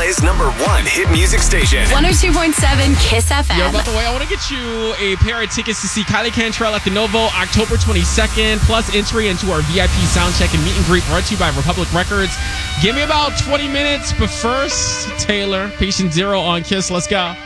LA's #1 hit music station. 102.7 Kiss FM. Yo, by the way, I want to get you a pair of tickets to see Kylie Cantrell at the Novo October 22nd, plus entry into our VIP soundcheck and meet and greet brought to you by Republic Records. Give me about 20 minutes, but first, Taylor, Patient Zero on Kiss. Let's go.